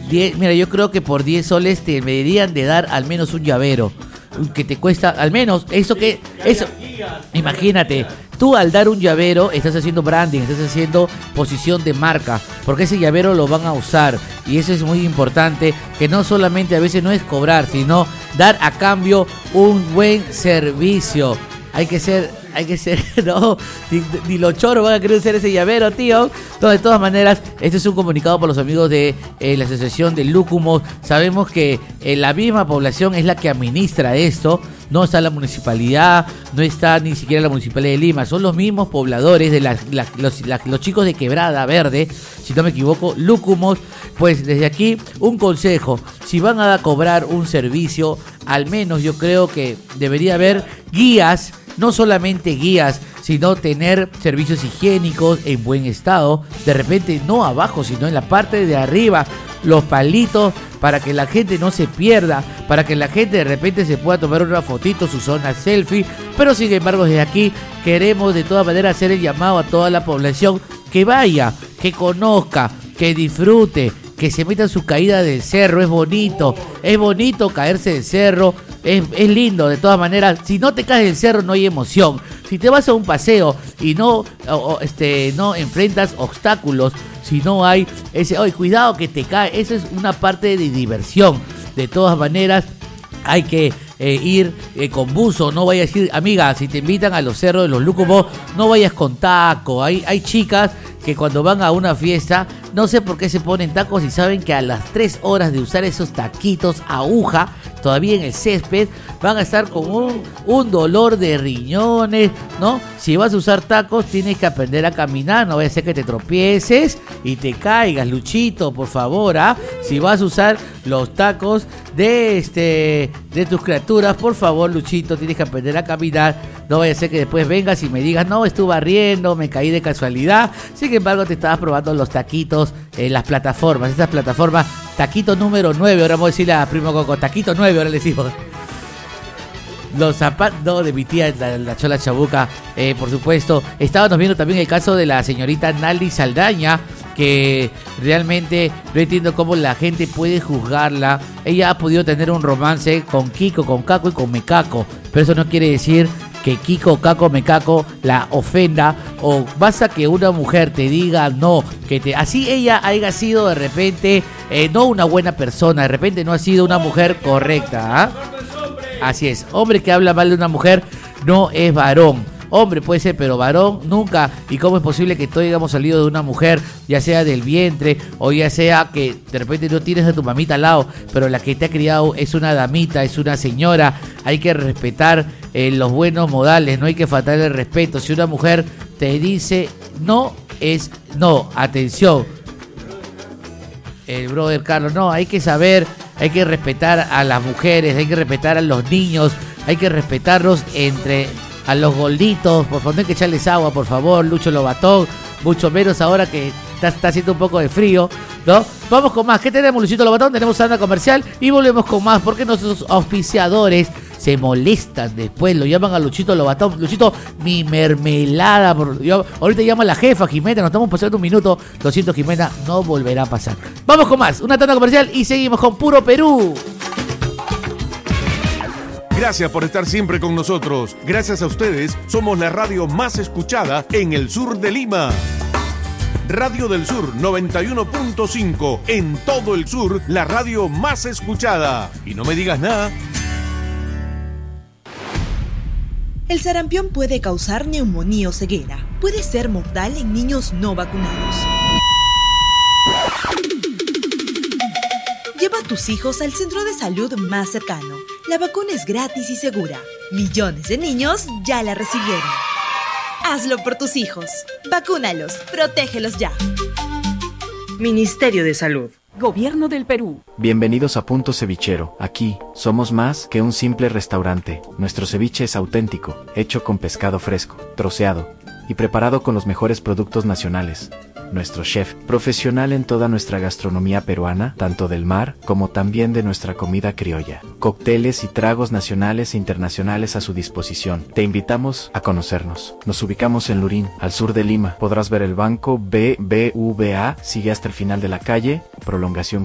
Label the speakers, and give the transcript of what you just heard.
Speaker 1: Mira, yo creo que por 10 soles te deberían de dar al menos un llavero, que te cuesta al menos eso. Imagínate, tú al dar un llavero estás haciendo branding, estás haciendo posición de marca, porque ese llavero lo van a usar, y eso es muy importante, que no solamente a veces no es cobrar, sino dar a cambio un buen servicio. Hay que ser, no, ni los choros van a querer hacer ese llavero, tío. De todas maneras, este es un comunicado por los amigos de la Asociación de Lúcumos. Sabemos que la misma población es la que administra esto. No está la municipalidad, no está ni siquiera la municipalidad de Lima. Son los mismos pobladores de los chicos de Quebrada Verde, si no me equivoco, Lúcumos. Pues desde aquí, un consejo: si van a cobrar un servicio, al menos yo creo que debería haber guías. No solamente guías, sino tener servicios higiénicos en buen estado. De repente no abajo, sino en la parte de arriba. Los palitos para que la gente no se pierda, para que la gente de repente se pueda tomar una fotito, su zona selfie. Pero sin embargo, desde aquí queremos de todas maneras hacer el llamado a toda la población que vaya, que conozca, que disfrute, que se meta en su caída del cerro. Es bonito caerse del cerro. Es lindo, de todas maneras. Si no te caes del cerro no hay emoción. Si te vas a un paseo y no enfrentas obstáculos, si no hay ese, cuidado que te cae, eso es una parte de diversión. De todas maneras, hay que ir con buzo. No vayas a ir, amiga, si te invitan a los cerros de los Lúcumos, no vayas con taco. Hay chicas que cuando van a una fiesta, no sé por qué se ponen tacos y saben que a las 3 horas de usar esos taquitos aguja, todavía en el césped, van a estar con un dolor de riñones, ¿no? Si vas a usar tacos, tienes que aprender a caminar, no vaya a ser que te tropieces y te caigas, Luchito, por favor, ¿ah? Si vas a usar los tacos de tus criaturas, por favor, Luchito, tienes que aprender a caminar, no vaya a ser que después vengas y me digas, no, estuve barriendo, me caí de casualidad. Sin embargo, te estabas probando los taquitos en las plataformas, esas plataformas, taquito número 9, ahora vamos a decirle a Primo Coco, taquito 9, ahora le decimos. Los zapatos, no, de mi tía, la Chola Chabuca, por supuesto. Estábamos viendo también el caso de la señorita Naldi Saldaña, que realmente no entiendo cómo la gente puede juzgarla. Ella ha podido tener un romance con Kiko, con Caco y con Mecaco, pero eso no quiere decir que Kiko, Caco, Mecaco la ofenda, o basta que una mujer te diga no, así ella haya sido de repente no una buena persona, de repente no ha sido una mujer correcta, ¿eh? Así es, hombre que habla mal de una mujer no es varón. Hombre puede ser, pero varón nunca. ¿Y cómo es posible que todos hayamos salido de una mujer, ya sea del vientre, o ya sea que de repente no tienes a tu mamita al lado, pero la que te ha criado es una damita, es una señora? Hay que respetar los buenos modales, no hay que faltarle el respeto. Si una mujer te dice no, es no. Atención, el brother Carlos, no, hay que saber, hay que respetar a las mujeres, hay que respetar a los niños, hay que respetarlos a los gorditos. Por favor, no hay que echarles agua, por favor, Lucho Lobatón, mucho menos ahora que está haciendo un poco de frío, ¿no? Vamos con más. ¿Qué tenemos, Luchito Lobatón? Tenemos tanda comercial y volvemos con más, porque nuestros auspiciadores se molestan después, lo llaman a Luchito Lobatón. Luchito, mi mermelada. Ahorita llama la jefa, Jimena, nos estamos pasando un minuto. Lo siento, Jimena, no volverá a pasar. Vamos con más, una tanda comercial y seguimos con Puro Perú.
Speaker 2: Gracias por estar siempre con nosotros. Gracias a ustedes, somos la radio más escuchada en el sur de Lima. Radio del Sur 91.5. En todo el sur, la radio más escuchada. Y no me digas nada.
Speaker 3: El sarampión puede causar neumonía o ceguera. Puede ser mortal en niños no vacunados. Lleva a tus hijos al centro de salud más cercano. La vacuna es gratis y segura. Millones de niños ya la recibieron. Hazlo por tus hijos. Vacúnalos. Protégelos ya.
Speaker 4: Ministerio de Salud.
Speaker 5: Gobierno del Perú.
Speaker 6: Bienvenidos a Punto Cevichero. Aquí, somos más que un simple restaurante. Nuestro ceviche es auténtico, hecho con pescado fresco, troceado y preparado con los mejores productos nacionales. Nuestro chef, profesional en toda nuestra gastronomía peruana, tanto del mar como también de nuestra comida criolla. Cócteles y tragos nacionales e internacionales a su disposición. Te invitamos a conocernos. Nos ubicamos en Lurín, al sur de Lima. Podrás ver el banco BBVA, sigue hasta el final de la calle, prolongación